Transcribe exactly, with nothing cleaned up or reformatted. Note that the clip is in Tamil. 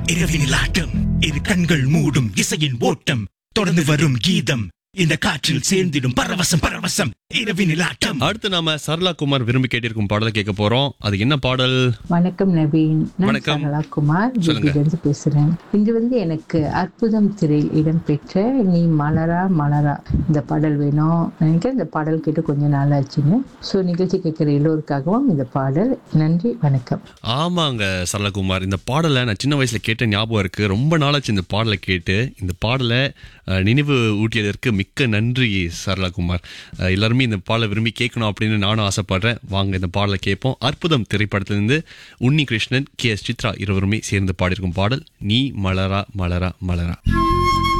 இரவினில் ஆட்டம், இரு கண்கள் மூடும் இசையின் ஓட்டம், தொடர்ந்து வரும் கீதம், இந்த காற்றில் சேர்ந்திடும் பரவசம் பரவசம் இரவினில் ஆட்டம். அடுத்து நாம சரளா குமார் விரும்பி கேட்டிருக்கும் பாடலை கேட்க போறோம். அது என்ன பாடல்? வணக்கம் நவீன், நான் வணக்கம். சரளா குமார் வீட்டிலிருந்து பேசுறேன். இன்று வந்து எனக்கு அற்புதம் திரையில் இடம்பெற்ற நீ மலரா மலரா இந்த பாடல் வேணும். நினைக்கிறேன் இந்த பாடல் கேட்டு கொஞ்சம் நாள் ஆச்சுன்னு. ஸோ நிகழ்ச்சி கேட்குற எல்லோருக்காகவும் இந்த பாடல். நன்றி, வணக்கம். ஆமாங்க சரளகுமார், இந்த பாடலை நான் சின்ன வயசுல கேட்ட ஞாபகம் இருக்கு. ரொம்ப நாளாச்சு இந்த பாடலை கேட்டு. இந்த பாடலை அஹ், நினைவு ஊட்டியதற்கு மிக்க நன்றி சரளகுமார். அஹ், எல்லாருமே இந்த பாடலை விரும்பி கேட்கணும் அப்படின்னு நானும் ஆசைப்படுறேன். வாங்க இந்த பாடலை கேட்போம். அற்புதம் திரைப்படத்திலிருந்து உன்னி கிருஷ்ணன், கே எஸ் சித்ரா இருவருமே சேர்ந்து பாடியிருக்கும் பாடல் நீ மலரா மலரா மலரா.